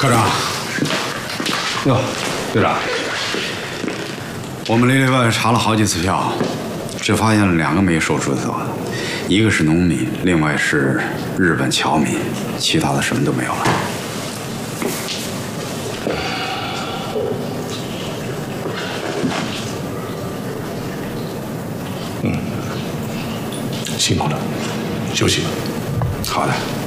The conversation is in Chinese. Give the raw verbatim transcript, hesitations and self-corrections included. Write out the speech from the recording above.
科长，哟，队长，我们里里外外查了好几次票，只发现了两个没收注册的，一个是农民，另外是日本侨民，其他的什么都没有了。 嗯，辛苦了，休息吧。 好的。